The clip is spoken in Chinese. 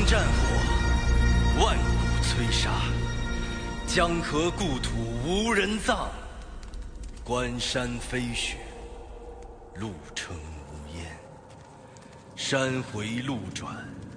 战火，万古摧杀。江河故土无人葬，关山飞雪，路程无烟。山回路转。